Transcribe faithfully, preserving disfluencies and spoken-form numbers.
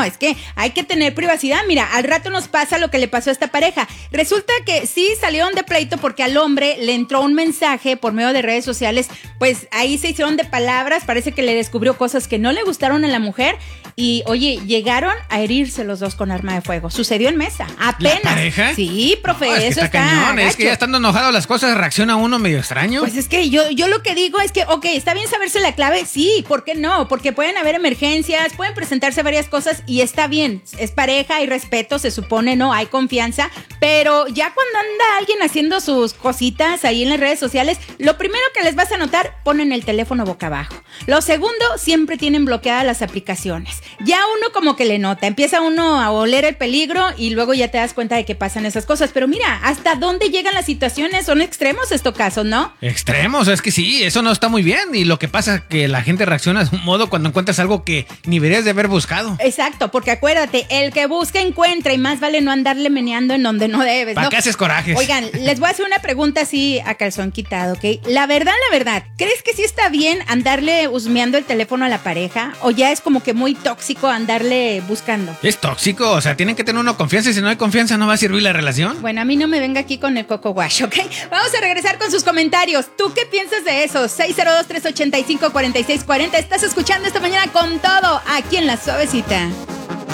no, es que hay que tener privacidad. Mira, al rato nos pasa lo que le pasó a esta pareja. Resulta que sí salieron de pleito porque al hombre le entró un mensaje por medio de redes sociales, pues ahí se hicieron de palabras, parece que le descubrió cosas que no le gustaron a la mujer y, oye, llegaron a herirse los dos con arma de fuego. Sucedió en Mesa, apenas. ¿La pareja? Sí, profe, No, es que eso está está cañón, gacho. es que ya estando enojado las cosas reacciona uno medio extraño. Pues es que yo, yo lo que digo es que, ok, está bien saberse la clave, sí, ¿por qué no? Porque pueden haber emergencias, pueden presentarse varias cosas y está bien, es pareja, hay respeto, se supone, no, hay confianza, pero ya cuando anda alguien haciendo sus cositas ahí en las redes sociales, lo primero que les vas a notar, ponen el teléfono boca abajo. Lo segundo, siempre tienen bloqueadas las aplicaciones. Ya uno como que le nota, empieza uno a oler el peligro y luego ya te das cuenta de que pasan esas cosas, pero mira, ¿hasta dónde llegan las situaciones? Son extremos estos casos, ¿no? Extremos, es que sí, eso no está muy bien y lo que pasa es que la gente reacciona de un modo cuando encuentras algo que ni deberías de haber buscado. Exacto, porque acuérdate, el que busca encuentra y más vale no andarle meneando en donde no debes, ¿Para ¿no? qué haces corajes? Oigan, les voy a hacer una pregunta así a calzón quitado, ¿ok? La verdad, la verdad, ¿crees que sí está bien andarle husmeando el teléfono a la pareja? ¿O ya es como que muy tóxico andarle buscando? Es tóxico, o sea, tienen que tener uno confianza y si no hay confianza no va a servir la relación. Bueno, a mí no me venga aquí con el coco wash, ¿ok? Vamos a regresar con sus comentarios. ¿Tú qué piensas de eso? seis cero dos, tres ocho cinco, cuatro seis cuatro cero. Estás escuchando esta mañana con todo aquí en La Suavecita.